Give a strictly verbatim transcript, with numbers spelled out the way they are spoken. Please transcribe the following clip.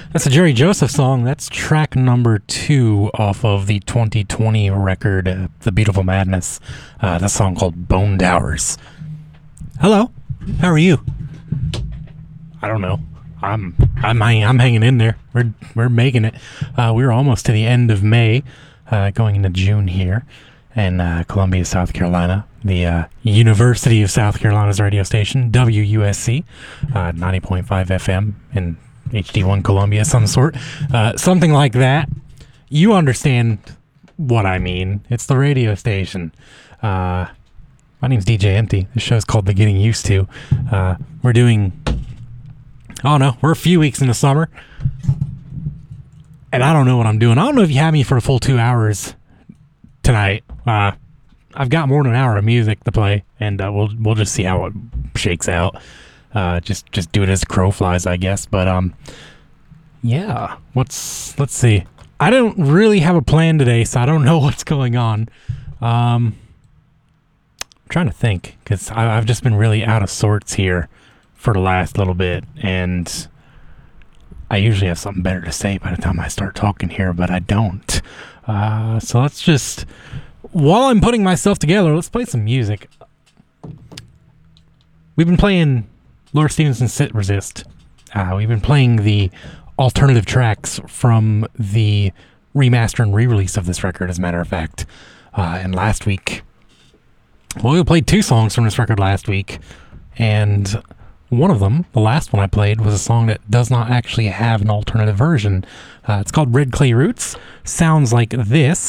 That's a Jerry Joseph song. That's track number two off of the twenty twenty record, uh, The Beautiful Madness. Uh, that's a song called Bone Towers. Hello. How are you? I don't know. I'm I'm I'm hanging in there. We're we're making it. Uh, we're almost to the end of May, uh, going into June here in uh, Columbia, South Carolina. The uh, University of South Carolina's radio station, W U S C, uh, ninety point five F M in H D one Columbia, some sort, uh, something like that. You understand what I mean. It's the radio station. Uh, my name's D J Empty. The show's called The Getting Used To. Uh, we're doing. Oh no, we're a few weeks in the summer, and I don't know what I'm doing. I don't know if you have me for a full two hours tonight. Uh, I've got more than an hour of music to play, and uh, we'll we'll just see how it shakes out. Uh, just just do it as the crow flies, I guess. But um, yeah. What's let's see. I don't really have a plan today, so I don't know what's going on. Um, I'm trying to think because I've just been really out of sorts here for the last little bit, and I usually have something better to say by the time I start talking here, but I don't. Uh, so let's just, while I'm putting myself together, let's play some music. We've been playing Laura Stevenson's Sit Resist. Uh, we've been playing the alternative tracks from the remaster and re-release of this record, as a matter of fact. Uh, and last week, well, we played two songs from this record last week, and one of them, the last one I played, was a song that does not actually have an alternative version. Uh, it's called Red Clay Roots. Sounds like this.